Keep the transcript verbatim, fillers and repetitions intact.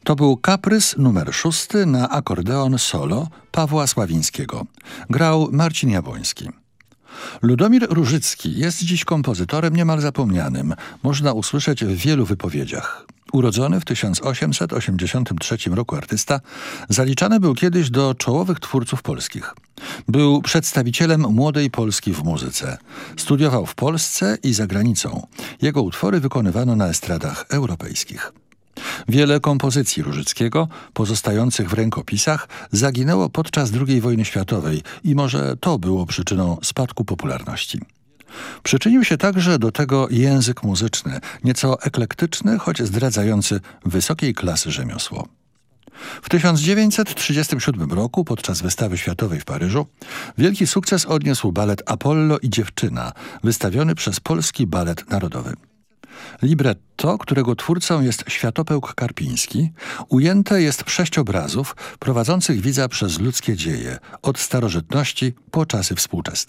To był kaprys numer szósty na akordeon solo Pawła Sławińskiego. Grał Marcin Jabłoński. Ludomir Różycki jest dziś kompozytorem niemal zapomnianym. Można usłyszeć w wielu wypowiedziach. Urodzony w tysiąc osiemset osiemdziesiątym trzecim roku artysta zaliczany był kiedyś do czołowych twórców polskich. Był przedstawicielem młodej Polski w muzyce. Studiował w Polsce i za granicą. Jego utwory wykonywano na estradach europejskich. Wiele kompozycji Różyckiego, pozostających w rękopisach, zaginęło podczas drugiej wojny światowej i może to było przyczyną spadku popularności. Przyczynił się także do tego język muzyczny, nieco eklektyczny, choć zdradzający wysokiej klasy rzemiosło. W tysiąc dziewięćset trzydziestym siódmym roku, podczas wystawy światowej w Paryżu, wielki sukces odniósł balet Apollo i dziewczyna, wystawiony przez Polski Balet Narodowy. Libretto, którego twórcą jest Światopełk Karpiński, ujęte jest w sześć obrazów prowadzących widza przez ludzkie dzieje, od starożytności po czasy współczesne.